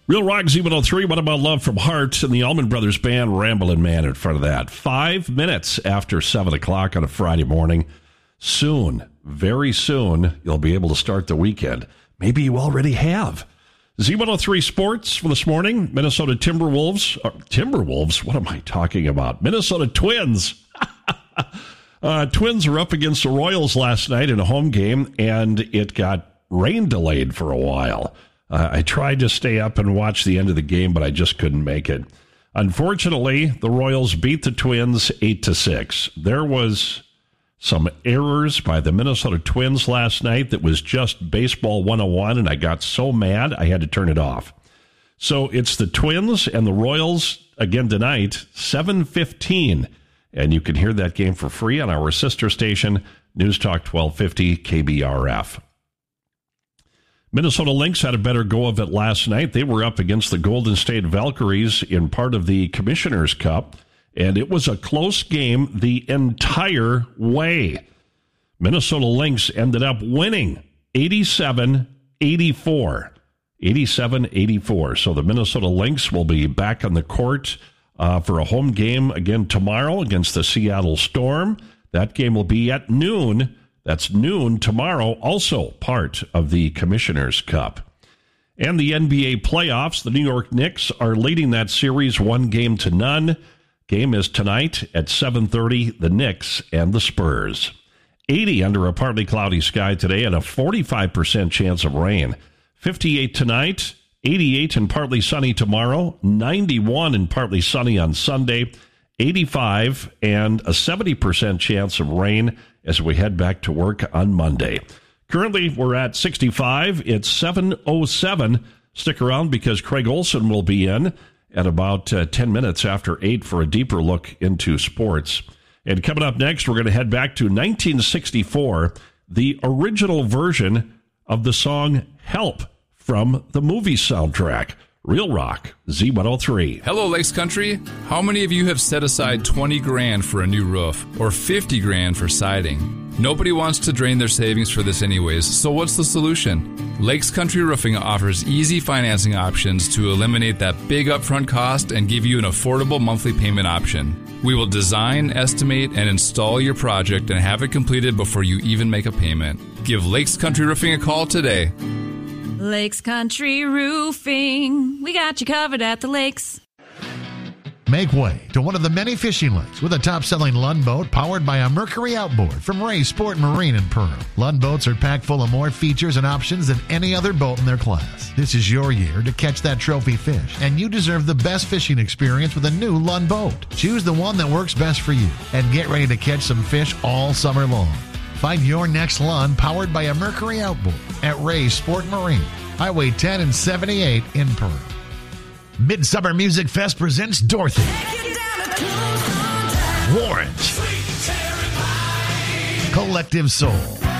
Real Rock Z103, What About Love from Heart, and the Allman Brothers Band, Ramblin' Man in front of that. 5 minutes after 7 o'clock on a Friday morning. Soon, very soon, you'll be able to start the weekend. Maybe you already have. Z103 Sports for this morning. Minnesota Timberwolves. Timberwolves? What am I talking about? Minnesota Twins. Twins are up against the Royals last night in a home game, and it got rain delayed for a while. I tried to stay up and watch the end of the game, but I just couldn't make it. Unfortunately, the Royals beat the Twins 8-6. There was some errors by the Minnesota Twins last night that was just baseball 101, and I got so mad I had to turn it off. So it's the Twins and the Royals again tonight, 7:15, and you can hear that game for free on our sister station, News Talk 1250 KBRF. Minnesota Lynx had a better go of it last night. They were up against the Golden State Valkyries in part of the Commissioner's Cup, and it was a close game the entire way. Minnesota Lynx ended up winning 87-84. 87-84. So the Minnesota Lynx will be back on the court for a home game again tomorrow against the Seattle Storm. That game will be at noon. That's noon tomorrow, also part of the Commissioner's Cup. And the NBA playoffs, the New York Knicks are leading that series 1-0. Game is tonight at 7:30, the Knicks and the Spurs. 80 under a partly cloudy sky today and a 45% chance of rain. 58 tonight, 88 and partly sunny tomorrow, 91 and partly sunny on Sunday, 85 and a 70% chance of rain as we head back to work on Monday. Currently, we're at 65. It's 7:07. Stick around because Craig Olson will be in at about 10 minutes after 8 for a deeper look into sports. And coming up next, we're going to head back to 1964, the original version of the song Help from the movie soundtrack. Real Rock, Z103. Hello, Lakes Country. How many of you have set aside $20,000 for a new roof or $50,000 for siding? Nobody wants to drain their savings for this anyways, so what's the solution? Lakes Country Roofing offers easy financing options to eliminate that big upfront cost and give you an affordable monthly payment option. We will design, estimate, and install your project and have it completed before you even make a payment. Give Lakes Country Roofing a call today. Lakes Country Roofing. We got you covered at the lakes. Make way to one of the many fishing lakes with a top-selling Lund boat powered by a Mercury outboard from Ray Sport Marine in Pearl. Lund boats are packed full of more features and options than any other boat in their class. This is your year to catch that trophy fish, and you deserve the best fishing experience with a new Lund boat. Choose the one that works best for you and get ready to catch some fish all summer long. Find your next Lund powered by a Mercury outboard at Ray Sport Marine, Highway 10 and 78 in Pearl. Midsummer Music Fest presents Dorothy, Warrant, Collective Soul,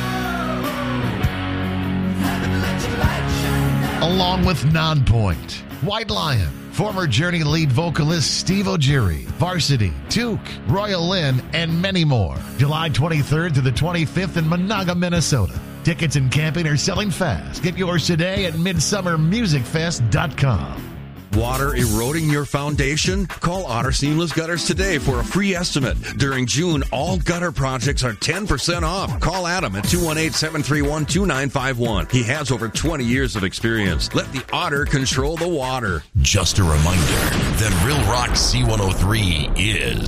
along with Nonpoint, White Lion, former Journey lead vocalist Steve Ogiri, Varsity, Took, Royal Lynn, and many more. July 23rd to the 25th in Monaga, Minnesota. Tickets and camping are selling fast. Get yours today at midsummermusicfest.com. Water eroding your foundation? Call Otter Seamless Gutters today for a free estimate. During June, all gutter projects are 10% off. Call Adam at 218-731-2951. He has over 20 years of experience. Let the Otter control the water. Just a reminder that Real Rock C103 is